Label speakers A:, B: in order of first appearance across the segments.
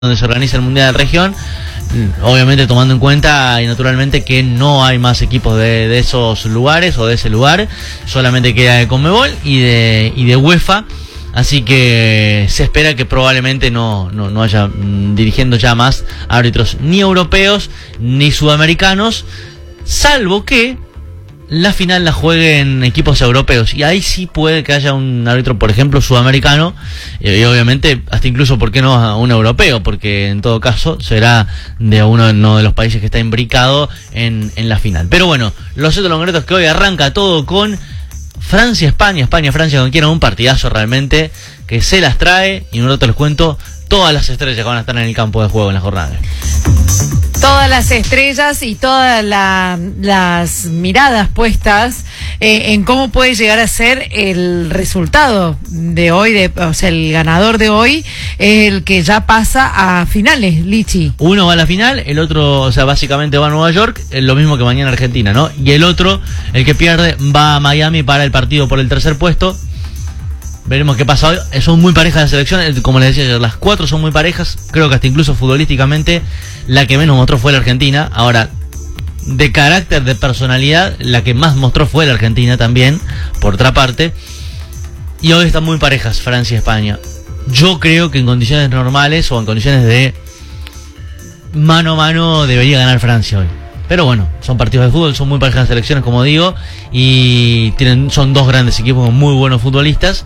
A: donde se organiza el Mundial de Región, obviamente tomando en cuenta y naturalmente que no hay más equipos de esos lugares o de ese lugar, solamente queda de Conmebol y de UEFA, así que se espera que probablemente no haya dirigiendo ya más árbitros ni europeos ni sudamericanos, salvo que la final la jueguen equipos europeos, y ahí sí puede que haya un árbitro, por ejemplo, sudamericano, y obviamente hasta incluso, ¿por qué no un europeo? Porque en todo caso será de uno de los países que está imbricado en la final. Pero bueno, los otros concretos que hoy arranca todo con Francia-España, España-Francia, con quien un partidazo realmente que se las trae, y en un rato les cuento todas las estrellas que van a estar en el campo de juego en la jornada.
B: Todas las estrellas y todas las miradas puestas en cómo puede llegar a ser el resultado de hoy, o sea, el ganador de hoy, el que ya pasa a finales, Lichi.
A: Uno va a la final, el otro, o sea, básicamente va a Nueva York, lo mismo que mañana Argentina, ¿no? Y el otro, el que pierde, va a Miami para el partido por el tercer puesto. Veremos qué pasa hoy. Son muy parejas las selecciones, como les decía ayer, las cuatro son muy parejas. Creo que hasta incluso futbolísticamente la que menos mostró fue la Argentina. Ahora, de carácter, de personalidad, la que más mostró fue la Argentina también, por otra parte. Y hoy están muy parejas Francia y España. Yo creo que en condiciones normales o en condiciones de mano a mano debería ganar Francia hoy. Pero bueno, son partidos de fútbol, son muy parejas las selecciones, como digo, y son dos grandes equipos con muy buenos futbolistas.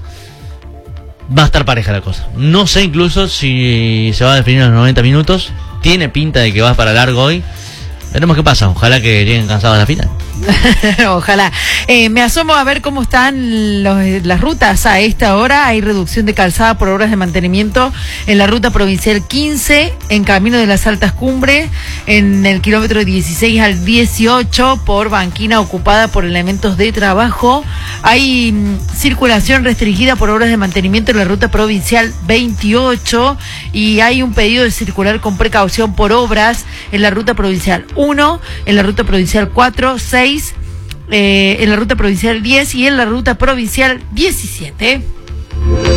A: Va a estar pareja la cosa. No sé incluso si se va a definir en los 90 minutos. Tiene pinta de que va para largo hoy. Veremos qué pasa. Ojalá que lleguen cansados a la final.
B: Ojalá. Me asomo a ver cómo están las rutas a esta hora. Hay reducción de calzada por obras de mantenimiento en la ruta provincial 15, en camino de las Altas Cumbres, en el kilómetro 16 al 18, por banquina ocupada por elementos de trabajo. Hay circulación restringida por obras de mantenimiento en la ruta provincial 28, y hay un pedido de circular con precaución por obras en la ruta provincial 1, en la ruta provincial 4, 6, en la ruta provincial 10 y en la ruta provincial 17.